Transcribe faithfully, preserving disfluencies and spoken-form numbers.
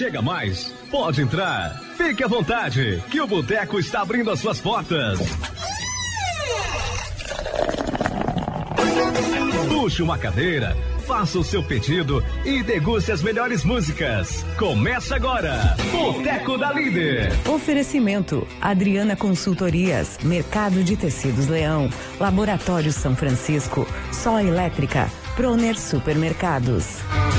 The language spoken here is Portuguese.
chega mais? Pode entrar. Fique à vontade, que o boteco está abrindo as suas portas. Puxe uma cadeira, faça o seu pedido e deguste as melhores músicas. Começa agora, Boteco da Líder. Oferecimento: Adriana Consultorias, Mercado de Tecidos Leão, Laboratório São Francisco, Só Elétrica, Proner Supermercados.